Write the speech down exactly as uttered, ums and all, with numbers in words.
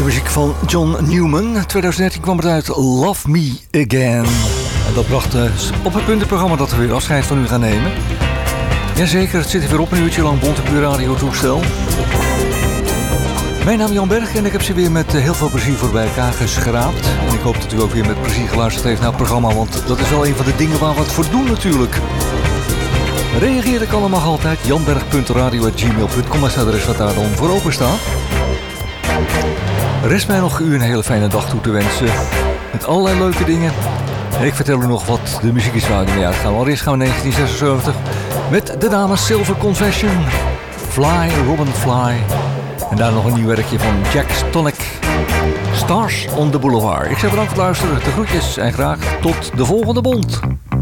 De muziek van John Newman. twintig dertien kwam het uit Love Me Again. En dat bracht uh, op het punt het programma dat we weer afscheid van u gaan nemen. Jazeker, het zit er weer op een uurtje lang Bontepuur Radio toestel. Mijn naam is Jan Berg en ik heb ze weer met uh, heel veel plezier voor bij elkaar geschraapt. En ik hoop dat u ook weer met plezier geluisterd heeft naar het programma, want dat is wel een van de dingen waar we het voor doen natuurlijk. Reageer kan allemaal altijd. janberg punt radio at gmail punt com is het adres wat daar dan voor open staat. Rest mij nog u een hele fijne dag toe te wensen. Met allerlei leuke dingen. En ik vertel u nog wat de muziek is waar we mee uitgaan. Allereerst gaan we negentien zesenzeventig met de dames Silver Confession. Fly, Robin Fly. En daar nog een nieuw werkje van Jack Stonick. Stars on the Boulevard. Ik zeg bedankt voor het luisteren. De groetjes en graag tot de volgende bond.